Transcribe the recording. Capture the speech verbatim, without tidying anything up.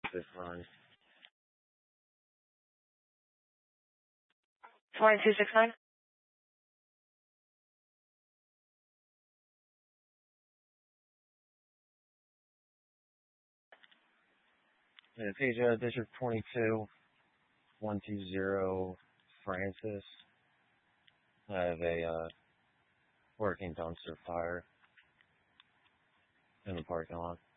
this run. Flying two six nine. Yeah, page uh, District twenty-two, one two zero, Francis. I have a uh, working dumpster fire in the parking lot.